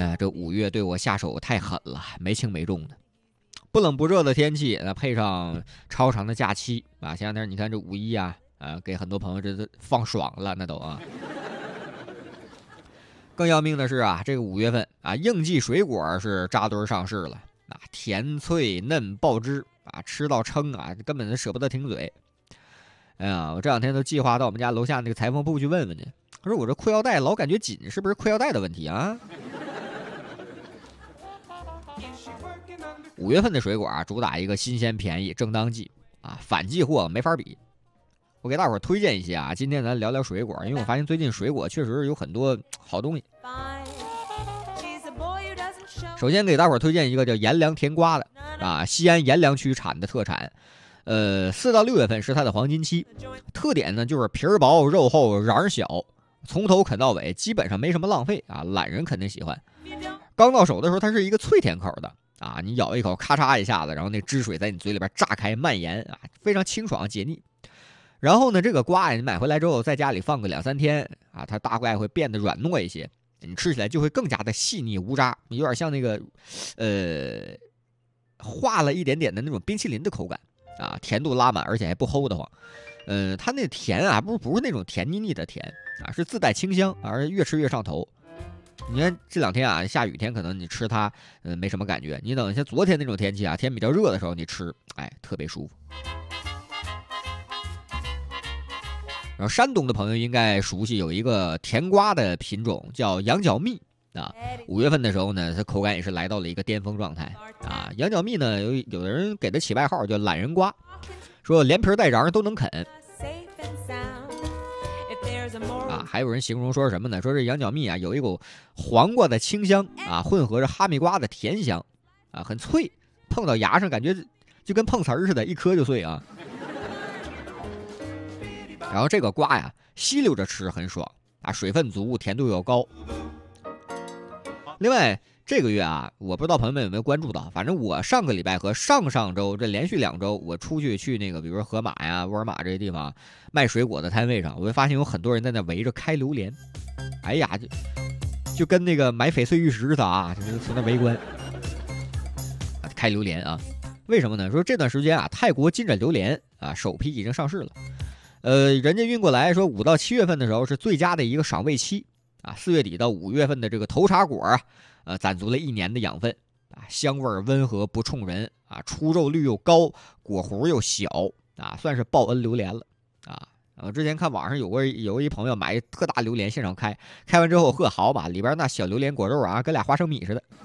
这5月对我下手太狠了，没轻没重的。不冷不热的天气，配上超长的假期啊，前两天你看这5·1啊，给很多朋友这都放爽了，那都啊。更要命的是啊，这个5月份啊，应季水果是扎堆上市了啊，甜脆嫩爆汁啊，吃到撑啊，根本就舍不得停嘴。哎呀，我这两天都计划到我们家楼下那个裁缝铺去问问去。他说我这裤腰带老感觉紧，是不是裤腰带的问题啊？5月份的水果啊，主打一个新鲜便宜，正当季啊，反季货没法比。我给大伙儿推荐一些啊，今天咱聊聊水果，因为我发现最近水果确实有很多好东西。首先给大伙儿推荐一个叫颜良甜瓜的啊，西安颜良区产的特产。4到6月份是它的黄金期，特点呢就是皮儿薄肉厚瓤小，从头啃到尾，基本上没什么浪费啊，懒人肯定喜欢。刚到手的时候，它是一个脆甜口的啊，你咬一口，咔嚓一下子，然后那汁水在你嘴里边炸开蔓延啊，非常清爽解腻。然后呢，这个瓜呀，你买回来之后，在家里放个2、3天啊，它大概会变得软糯一些，你吃起来就会更加的细腻无渣，有点像那个化了一点点的那种冰淇淋的口感啊，甜度拉满，而且还不齁得慌。它那甜啊，不是那种甜腻腻的甜啊，是自带清香，而越吃越上头。你看这2天啊，下雨天可能你吃它，没什么感觉。你等像昨天那种天气啊，天比较热的时候，你吃，哎，特别舒服。然后山东的朋友应该熟悉有一个甜瓜的品种叫羊角蜜啊，5月份的时候呢，它口感也是来到了一个巅峰状态啊。羊角蜜呢，有的人给它起外号叫懒人瓜，说连皮带瓤都能啃啊。还有人形容说什么呢？说这羊角蜜啊有一股黄瓜的清香啊，混合着哈密瓜的甜香啊，很脆，碰到牙上感觉就跟碰瓷儿似的，一颗就碎啊。然后这个瓜呀，吸溜着吃很爽啊，水分足，甜度又高。另外这个月啊，我不知道朋友们有没有关注到，反正我上个礼拜和上上周这连续2周，我出去那个，比如说盒马呀、沃尔玛这些地方卖水果的摊位上，我会发现有很多人在那围着开榴莲。哎呀，就跟那个买翡翠玉石似的啊，就是从那围观开榴莲啊。为什么呢？说这段时间啊，泰国金枕榴莲啊首批已经上市了。人家运过来说5到7月份的时候是最佳的一个赏味期啊，4月底到5月份的这个头茬果啊，攒足了1年的养分啊，香味温和不冲人啊，出肉率又高，果核又小啊，算是报恩榴莲了啊。之前看网上有一朋友买特大榴莲现场开完之后，呵好嘛，里边那小榴莲果肉啊，跟俩花生米似的。